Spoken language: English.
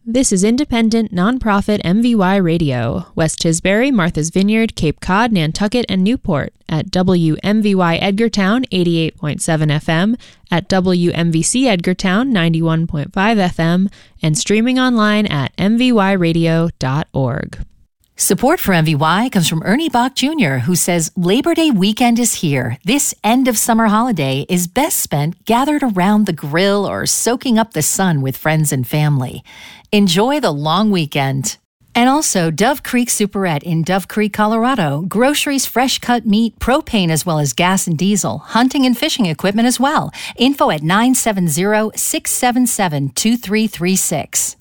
This is independent, nonprofit MVY Radio, West Tisbury, Martha's Vineyard, Cape Cod, Nantucket, and Newport at WMVY Edgartown 88.7 FM, at WMVC Edgartown 91.5 FM, and streaming online at mvyradio.org. Support for MVY comes from Ernie Bach Jr., who says Labor Day weekend is here. This end of summer holiday is best spent gathered around the grill or soaking up the sun with friends and family. Enjoy the long weekend. And also Dove Creek Superette in Dove Creek, Colorado. Groceries, fresh cut meat, propane as well as gas and diesel, hunting and fishing equipment as well. Info at 970-677-2336.